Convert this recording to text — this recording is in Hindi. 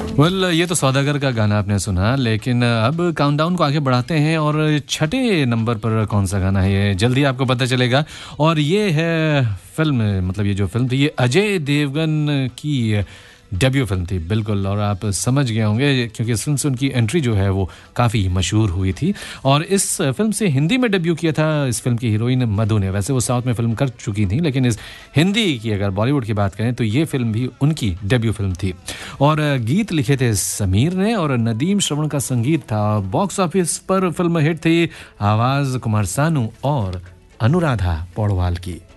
ये तो सौदागर का गाना आपने सुना, लेकिन अब काउंटडाउन को आगे बढ़ाते हैं और छठे नंबर पर कौन सा गाना है ये जल्दी आपको पता चलेगा। और ये है फिल्म, मतलब ये जो फिल्म थी ये अजय देवगन की डेब्यू फिल्म थी, बिल्कुल। और आप समझ गए होंगे क्योंकि इस फिल्म से उनकी एंट्री जो है वो काफ़ी मशहूर हुई थी। और इस फिल्म से हिंदी में डेब्यू किया था इस फिल्म की हीरोइन मधु ने। वैसे वो साउथ में फिल्म कर चुकी थी, लेकिन इस हिंदी की अगर बॉलीवुड की बात करें तो ये फिल्म भी उनकी डेब्यू फिल्म थी। और गीत लिखे थे समीर ने और नदीम श्रवण का संगीत था। बॉक्स ऑफिस पर फिल्म हिट थी, आवाज़ कुमार सानू और अनुराधा पौडवाल की।